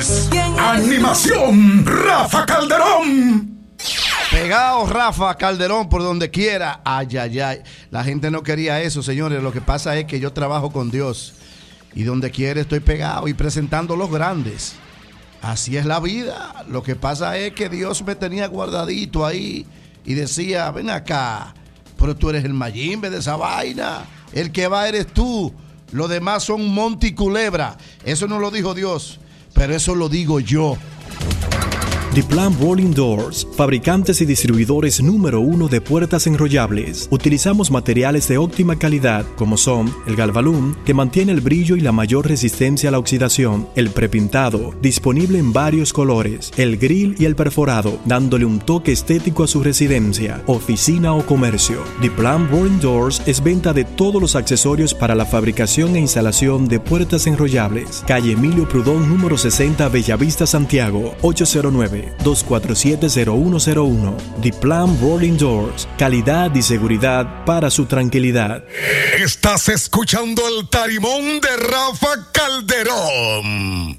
Animación Rafa Calderón. Pegado Rafa Calderón por donde quiera. Ay, ay, ay. La gente no quería eso, señores. Lo que pasa es que yo trabajo con Dios y donde quiera estoy pegado y presentando los grandes. Así es la vida. Lo que pasa es que Dios me tenía guardadito ahí y decía, ven acá, pero tú eres el mayimbe de esa vaina. El que va eres tú. Los demás son monte y culebra. Eso no lo dijo Dios, pero eso lo digo yo. Diplan Rolling Doors, fabricantes y distribuidores número 1 de puertas enrollables. Utilizamos materiales de óptima calidad, como son el Galvalume, que mantiene el brillo y la mayor resistencia a la oxidación, el prepintado, disponible en varios colores, el grill y el perforado, dándole un toque estético a su residencia, oficina o comercio. Diplan Rolling Doors es venta de todos los accesorios para la fabricación e instalación de puertas enrollables. Calle Emilio Prudón, número 60, Bellavista, Santiago, 809-247-0101. Diplan Rolling Doors, calidad y seguridad para su tranquilidad. Estás escuchando el tarimón de Rafa Calderón.